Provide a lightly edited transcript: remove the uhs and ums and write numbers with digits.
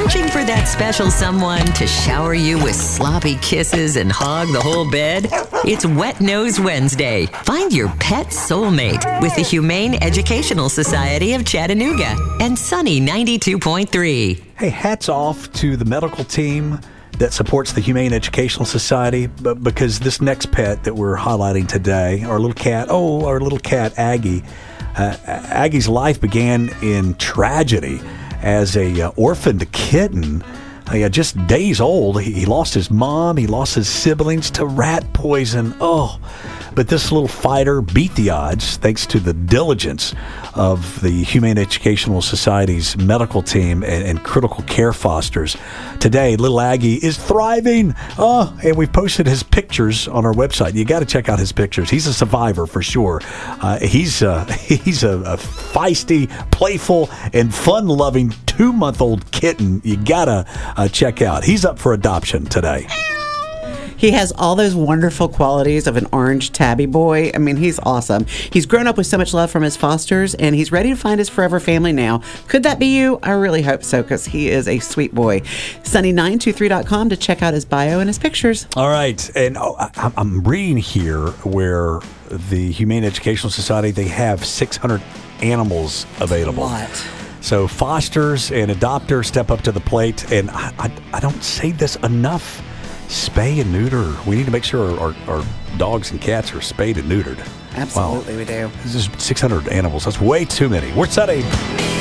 Searching for that special someone to shower you with sloppy kisses and hog the whole bed? It's Wet Nose Wednesday. Find your pet soulmate with the Humane Educational Society of Chattanooga and Sunny 92.3. Hey, hats off to the medical team that supports the Humane Educational Society, but because this next pet that we're highlighting today, our little cat Aggie. Aggie's life began in tragedy as a orphaned kitten. Just days old, he lost his mom, he lost his siblings to rat poison. But this little fighter beat the odds thanks to the diligence of the Humane Educational Society's medical team and critical care fosters. Today, little Aggie is thriving. And we've posted his pictures on our website. You got to check out his pictures. He's a survivor for sure. He's a feisty, playful, and fun-loving 2-month-old kitten you got to check out. He's up for adoption today. He has all those wonderful qualities of an orange tabby boy. I mean, he's awesome. He's grown up with so much love from his fosters, and he's ready to find his forever family now. Could that be you? I really hope so, because he is a sweet boy. Sunny923.com to check out his bio and his pictures. All right. And I'm reading here where the Humane Educational Society, they have 600 animals available. What? So fosters and adopters step up to the plate, and I don't say this enough. Spay and neuter. We need to make sure our dogs and cats are spayed and neutered. Absolutely, wow. we do. This is 600 animals. That's way too many. We're Sunny.